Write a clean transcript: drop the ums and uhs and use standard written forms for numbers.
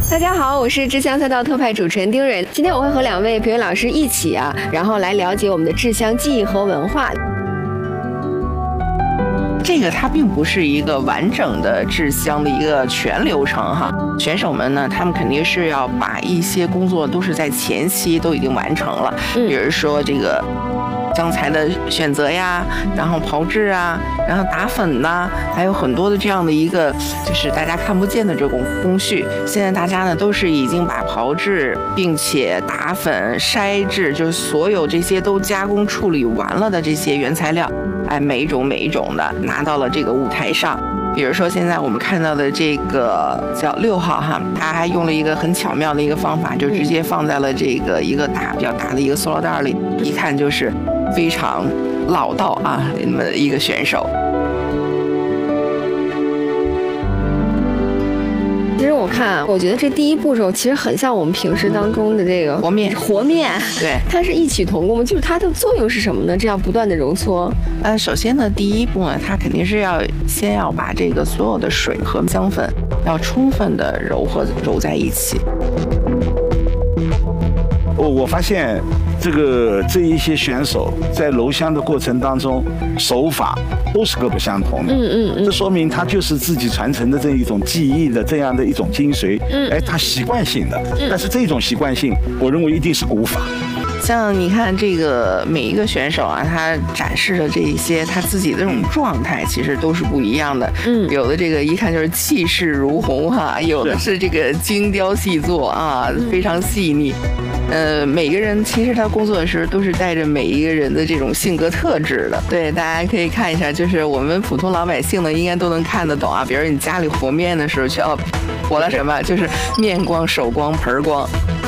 大家好，我是志香赛道特派主持人丁蕊。今天我会和2位评委老师一起然后来了解我们的制香技艺和文化。 这个它并不是一个完整的制香的一个全流程哈，选手们呢，他们肯定是要把一些工作都是在前期都已经完成了，比如说这个香材的选择呀，然后炮制啊，然后打粉呐，还有很多的这样的一个就是大家看不见的这种工序。现在大家呢都是已经把炮制并且打粉筛制，就是所有这些都加工处理完了的这些原材料，每一种的拿到了这个舞台上。比如说现在我们看到的这个叫6号哈，它还用了一个很巧妙的一个方法，就直接放在了这个一个比较大的一个塑料袋里，一看就是非常老道那么一个选手。 其实我觉得这第一步骤其实很像我们平时当中的这个和面， 对， 它是异曲同工，就是它的作用是什么呢？这样不断的揉搓。 首先呢，第一步呢，它肯定是先要把这个所有的水和香粉要充分的揉在一起。 我发现这一些选手在揉香的过程当中，手法都是各不相同的。这说明他就是自己传承的这一种技艺的这样的一种精髓。他习惯性的，但是这种习惯性，我认为一定是古法。 像你看这个每一个选手他展示的这一些他自己的这种状态，其实都是不一样的。有的这个一看就是气势如虹有的是这个精雕细作非常细腻。每个人其实他工作的时候都是带着每一个人的这种性格特质的。对，大家可以看一下，就是我们普通老百姓呢，应该都能看得懂比如你家里和面的时候，需要和了什么，就是面光、手光、盆光。